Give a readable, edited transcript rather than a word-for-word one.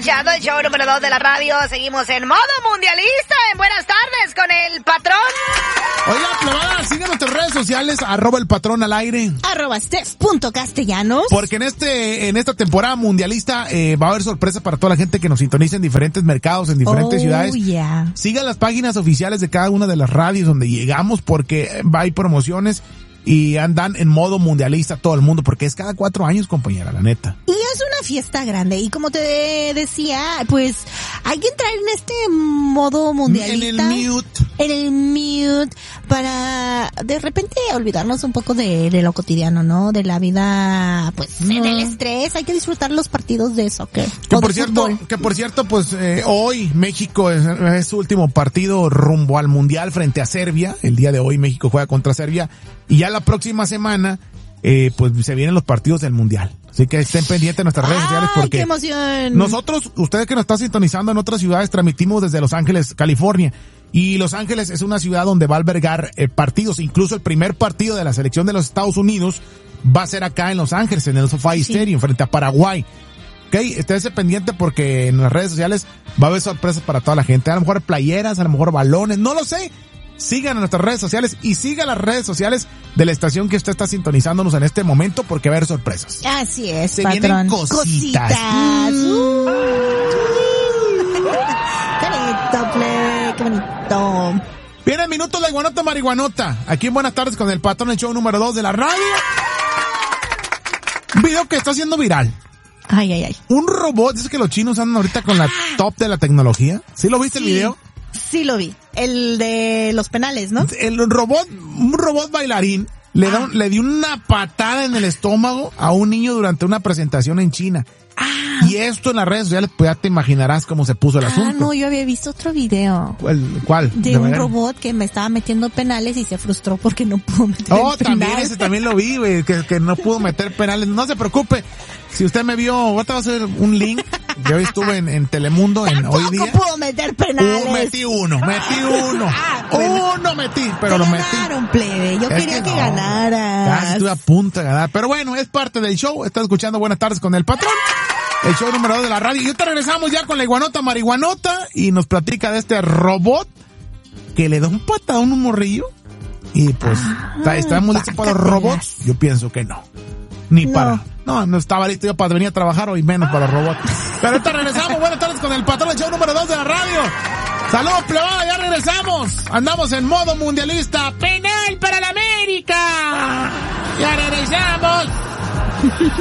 escuchando el show número 2 de la radio. Seguimos en modo mundialista. En Buenas Tardes con el patrón. Oiga, plebada, sigan nuestras redes sociales, @elpatrón al aire. @steph.castellanos. Porque en esta temporada mundialista va a haber sorpresas para toda la gente que nos sintoniza en diferentes mercados, en diferentes ciudades. Yeah. Sigan las páginas oficiales de cada una de las radios donde llegamos, porque hay promociones y andan en modo mundialista todo el mundo, porque es cada 4 años, compañera, la neta. Y es una fiesta grande, y como te decía, pues hay que entrar en este modo mundialista. En el mute, para de repente olvidarnos un poco de lo cotidiano, ¿no? De la vida, pues, del estrés. Hay que disfrutar los partidos de soccer. Que por cierto, pues, hoy México es su último partido rumbo al Mundial frente a Serbia. El día de hoy México juega contra Serbia. Y ya la próxima semana, pues se vienen los partidos del Mundial. Así que estén pendientes de nuestras redes sociales, porque ¡qué emoción! Nosotros, ustedes que nos están sintonizando en otras ciudades, transmitimos desde Los Ángeles, California. Y Los Ángeles es una ciudad donde va a albergar partidos. Incluso el primer partido de la selección de los Estados Unidos va a ser acá en Los Ángeles, en el SoFi Stadium, frente a Paraguay. Ok, esténse pendiente porque en las redes sociales va a haber sorpresas para toda la gente. A lo mejor playeras, a lo mejor balones, no lo sé. Sigan nuestras redes sociales y sigan las redes sociales de la estación que usted está sintonizándonos en este momento, porque va a haber sorpresas. Así es, se patrón. Vienen cositas. Qué bonito, plebe, qué bonito. Viene el minuto de la iguanota marihuanota. Aquí en Buenas Tardes con el patrón, el show número 2 de la radio. Un video que está haciendo viral. Ay. Un robot, dice que los chinos andan ahorita con la top de la tecnología. ¿Sí lo viste el video? Sí lo vi. El de los penales, ¿no? Un robot bailarín le dio una patada en el estómago a un niño durante una presentación en China. Y esto en las redes sociales, pues ya te imaginarás cómo se puso el asunto. No, yo había visto otro video. ¿Cuál? De un robot que me estaba metiendo penales y se frustró porque no pudo meter penales. También lo vi, güey, que no pudo meter penales. No se preocupe. Si usted me vio, ahorita va a ser un link. Yo estuve en Telemundo en Hoy Día. ¿Cómo pudo meter penales? Metí uno. Uno metí, pero lo metí. Ganaron, plebe. Yo quería que ganaras. Casi estuve a punto de ganar. Pero bueno, es parte del show. Estás escuchando Buenas Tardes con el patrón. El show número 2 de la radio. Y ahorita regresamos ya con la iguanota marihuanota y nos platica de este robot que le da un patadón a un morrillo. Y pues, ¿estamos listos para los robots? Yo pienso que no. No estaba listo yo para venir a trabajar hoy, menos para los robots. Pero ahorita regresamos. Buenas tardes con el patrón, el show número 2 de la radio. Saludos, plebada, ya regresamos. Andamos en modo mundialista. ¡Penal para la América! ¡Ya regresamos!